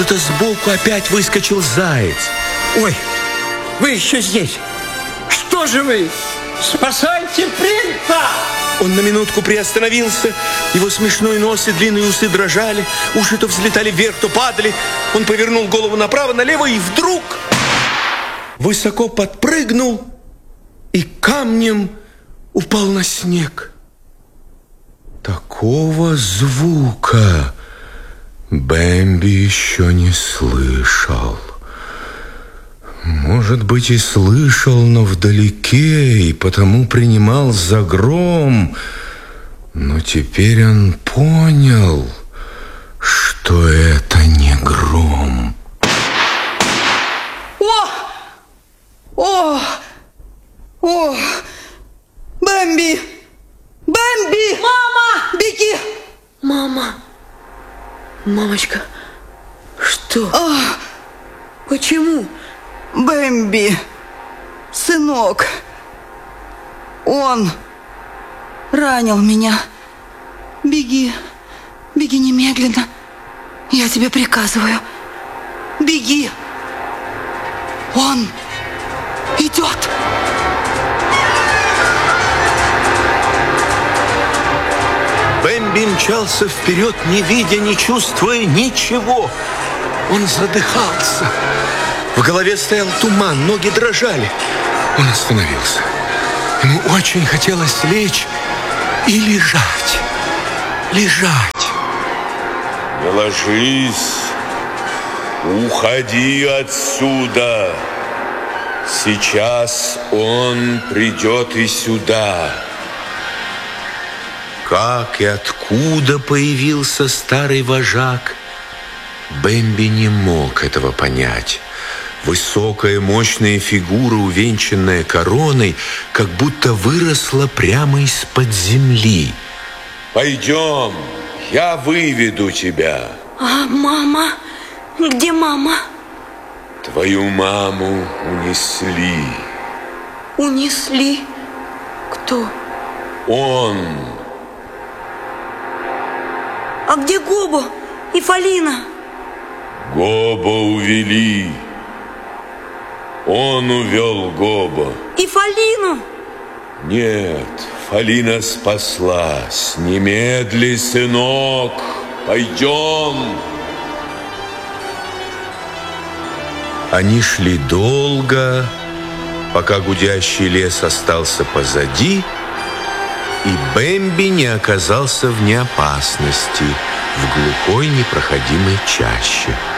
Это сбоку опять выскочил заяц. Ой, вы еще здесь. Что же вы? Спасайте принца! Он на минутку приостановился. Его смешной нос и длинные усы дрожали. Уши то взлетали вверх, то падали. Он повернул голову направо, налево и вдруг высоко подпрыгнул и камнем упал на снег. Такого звука Бэмби еще не слышал. Может быть, и слышал, но вдалеке, и потому принимал за гром. Но теперь он понял, что это не гром. О! Бэмби! Бэмби! Мама! Беги! Мама! Мамочка, что? Почему? Бэмби, сынок, он ранил меня. Беги, беги немедленно. Я тебе приказываю. Беги. Он идет. Бэмби мчался вперед, не видя, не чувствуя ничего. Он задыхался. В голове стоял туман, ноги дрожали. Он остановился. Ему очень хотелось лечь и лежать. Лежать. Не ложись. Уходи отсюда. Сейчас он придет и сюда. Как и откуда появился старый вожак, Бэмби не мог этого понять. Высокая, мощная фигура, увенчанная короной, как будто выросла прямо из-под земли. Пойдем, я выведу тебя. А мама? Где мама? Твою маму унесли. Унесли? Кто? Он. А где Гобо и Фалина? Гобо увели. Он увел Гобо. И Фалину? Нет, Фалина спаслась. Немедли, сынок. Пойдем. Они шли долго, пока гудящий лес остался позади, и Бэмби не оказался вне опасности в глухой непроходимой чаще.